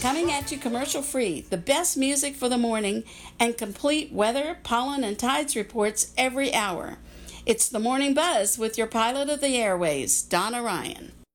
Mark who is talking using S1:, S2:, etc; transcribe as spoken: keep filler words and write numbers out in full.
S1: coming at you commercial free, the best music for the morning, and complete weather, pollen, and tides reports every hour. It's the Morning Buzz with your pilot of the airways, Donna Ryan.